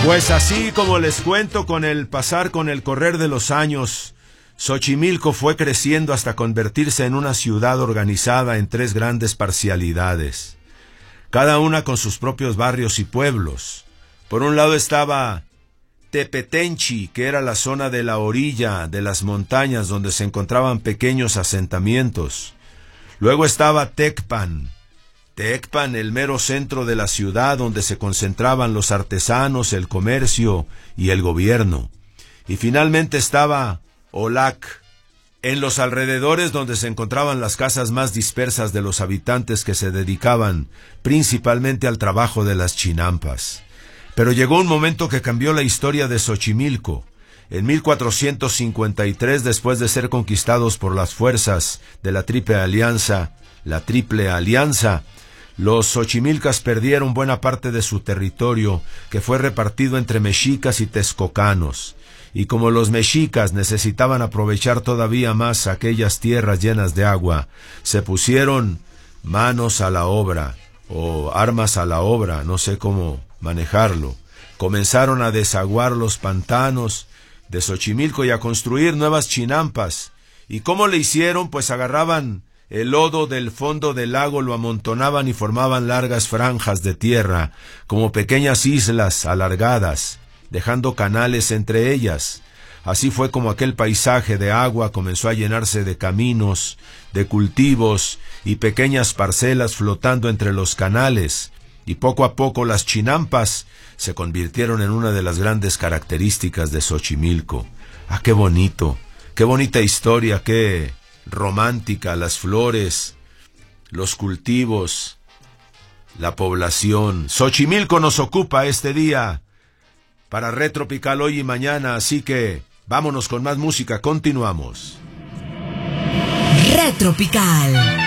Pues así como les cuento, con el correr de los años, Xochimilco fue creciendo hasta convertirse en una ciudad organizada en 3 grandes parcialidades, cada una con sus propios barrios y pueblos. Por un lado estaba Tepetenchi, que era la zona de la orilla de las montañas donde se encontraban pequeños asentamientos. Luego estaba Tecpan, el mero centro de la ciudad donde se concentraban los artesanos, el comercio y el gobierno. Y finalmente estaba Olac, en los alrededores donde se encontraban las casas más dispersas de los habitantes que se dedicaban principalmente al trabajo de las chinampas. Pero llegó un momento que cambió la historia de Xochimilco. En 1453, después de ser conquistados por las fuerzas de la Triple Alianza, los xochimilcas perdieron buena parte de su territorio, que fue repartido entre mexicas y texcocanos. Y como los mexicas necesitaban aprovechar todavía más aquellas tierras llenas de agua, se pusieron manos a la obra, o armas a la obra, no sé cómo manejarlo. Comenzaron a desaguar los pantanos de Xochimilco y a construir nuevas chinampas. ¿Y cómo le hicieron? Pues agarraban el lodo del fondo del lago, lo amontonaban y formaban largas franjas de tierra, como pequeñas islas alargadas, dejando canales entre ellas. Así fue como aquel paisaje de agua comenzó a llenarse de caminos, de cultivos y pequeñas parcelas flotando entre los canales, y poco a poco las chinampas se convirtieron en una de las grandes características de Xochimilco. ¡Ah, qué bonito! ¡Qué bonita historia! ¡Qué romántica! Las flores, los cultivos, la población. Xochimilco nos ocupa este día para Red Tropical hoy y mañana, así que vámonos con más música, continuamos. Red Tropical.